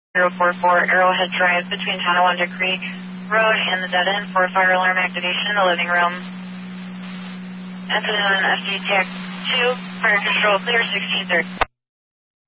044 Arrowhead Drive between Tonawanda Creek Road and the dead end for fire alarm activation in the living room. Incident on FD Tech 2, fire control clear 1630.